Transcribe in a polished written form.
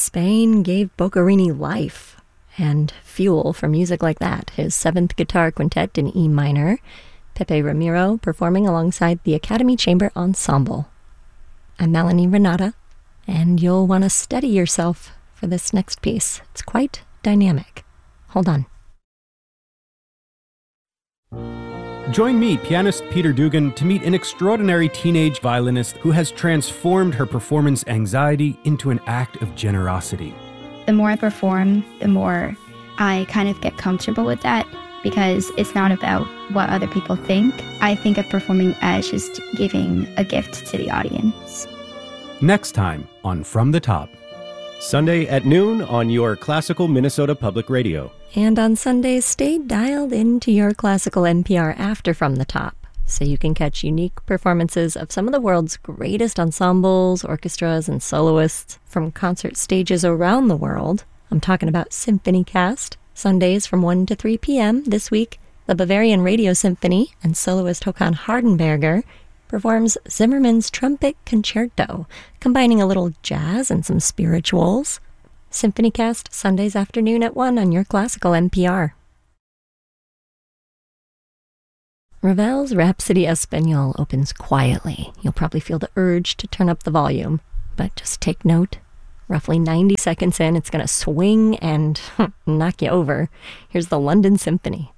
Spain gave Boccherini life and fuel for music like that. His 7th Guitar Quintet in E minor, Pepe Ramiro performing alongside the Academy Chamber Ensemble. I'm Melanie Renata, and you'll want to steady yourself for this next piece. It's quite dynamic. Hold on. Join me, pianist Peter Dugan, to meet an extraordinary teenage violinist who has transformed her performance anxiety into an act of generosity. The more I perform, the more I kind of get comfortable with that, because it's not about what other people think. I think of performing as just giving a gift to the audience. Next time on From the Top. Sunday at noon on your Classical Minnesota Public Radio. And on Sundays, stay dialed into your classical NPR after From the Top, so you can catch unique performances of some of the world's greatest ensembles, orchestras, and soloists from concert stages around the world. I'm talking about Symphony Cast, Sundays from 1 to 3 p.m. This week, the Bavarian Radio Symphony and soloist Håkan Hardenberger performs Zimmermann's Trumpet Concerto, combining a little jazz and some spirituals. SymphonyCast, Sundays afternoon at 1 on your classical NPR. Ravel's Rhapsody Espagnole opens quietly. You'll probably feel the urge to turn up the volume, but just take note. Roughly 90 seconds in, it's going to swing and knock you over. Here's the London Symphony.